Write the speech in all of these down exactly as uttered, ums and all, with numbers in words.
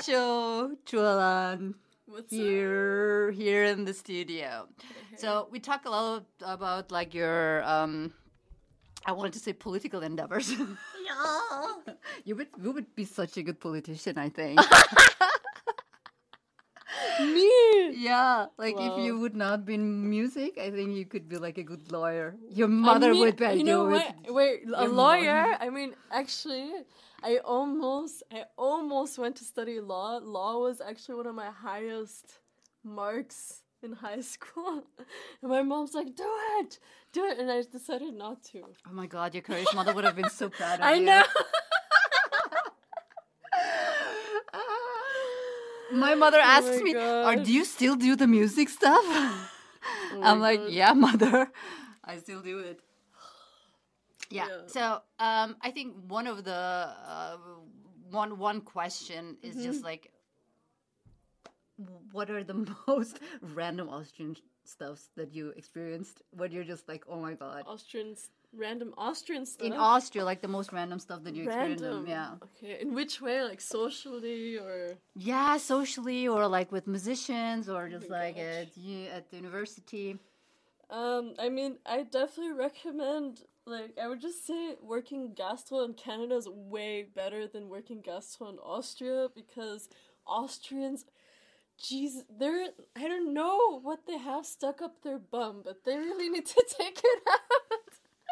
Nacho Chualan What's here here in the studio. So we talk a lot about like your um I wanted to say political endeavors. Yeah. you would you would be such a good politician, I think. Me? Yeah, like Wow. if you would not be in music, I think you could be like a good lawyer. Your mother I mean, would be. You know do what? it. Wait, a Your lawyer? mother. I mean, actually, I almost, I almost went to study law. Law was actually one of my highest marks in high school. And my mom's like, do it, do it. And I decided not to. Oh my God, your courage mother would have been so proud of I you. know. My mother Oh asks my me, "Are God. do you still do the music stuff?" Oh I'm my like, God. "Yeah, mother, I still do it." Yeah. Yeah. So um, I think one of the uh, one one question is just like, what are the most random Austrian stuffs that you experienced? When you're just like, "Oh my God." Austrians, random Austrian stuff. In Austria, like the most random stuff that you experienced. Random. Yeah. Okay. In which way? Like socially or? Yeah, socially or like with musicians or just my like gosh. at u- at the university. Um, I mean, I definitely recommend, like, I would just say working gastro in Canada is way better than working gastro in Austria because Austrians, jeez, they're, I don't know what they have stuck up their bum, but they really need to take it out.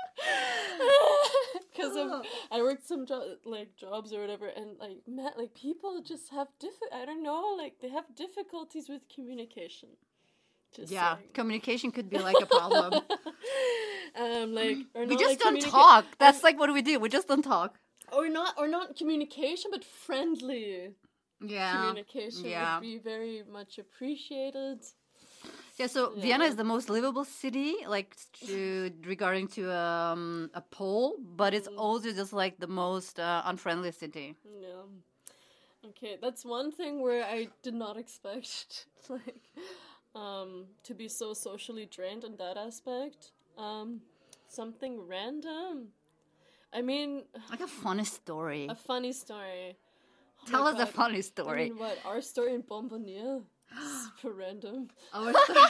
Because of I worked some jo- like jobs or whatever, and like man, like people just have diff- I don't know, like they have difficulties with communication. Just Yeah, saying. communication could be like a problem. um, like or we not, just like, don't communica- talk. That's like what we do. We just don't talk. or not or not communication, but friendly Yeah. communication Yeah. would be very much appreciated. Yeah, so Yeah. Vienna is the most livable city, like to, regarding to um, a poll, but it's Mm. also just like the most uh, unfriendly city. Yeah. Okay, that's one thing where I did not expect like um to be so socially drained in that aspect. Um something random. I mean, Like a funny story. a funny story. Oh Tell my us a God. funny I story. mean, what? Our story in Bonbonniere? Super random. Our story.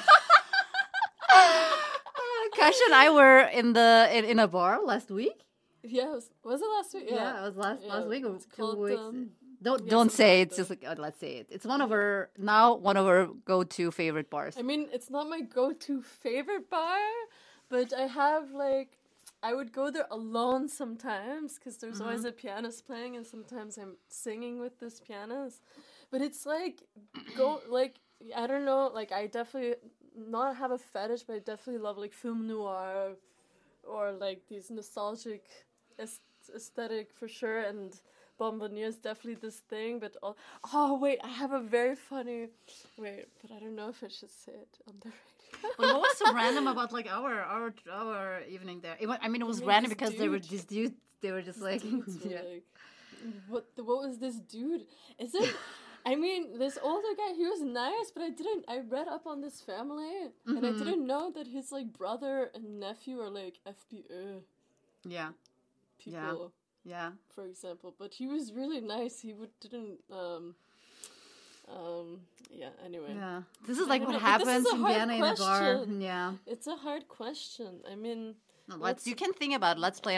Kasia and I were in the in, in a bar last week. Yeah, was, was it last week? Yeah, it was last Yeah, last week or it's two called, weeks. um, don't yeah, don't something say like it. It's that. just like oh, let's say it. It's one of our now one of our go to favorite bars. I mean, it's not my go-to favorite bar, but I have like I would go there alone sometimes because there's Mm-hmm. always a pianist playing, and sometimes I'm singing with this pianist. But it's like go like I don't know, like I definitely not have a fetish, but I definitely love like film noir or like these nostalgic aes- aesthetic for sure, and Bonbonniere is definitely this thing. But all, oh wait, I have a very funny wait, but I don't know if I should say it on the radio. But what was so random about like our our our evening there? It wa- I mean, it was mean, random this because they were dude- these dudes. They were just like, Dudes were yeah. like, what the, what was this dude? Is it? I mean, this older guy, he was nice, but I didn't. I read up on this family, and I Mhm. didn't know that his like brother and nephew are like F B I yeah, people, yeah. for example. But he was really nice. He would didn't. Um, um. Yeah. Anyway, Yeah, this is I like don't what know, but this happens is a in hard Vienna in a bar. question. Yeah, it's a hard question. I mean, no, let's. Let's- You can think about it. Let's play